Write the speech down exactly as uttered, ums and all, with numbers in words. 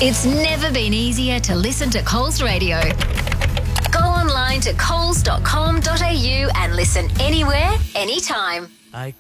It's never been easier to listen to Coles Radio. Go online to coles dot com dot a u and listen anywhere, anytime. I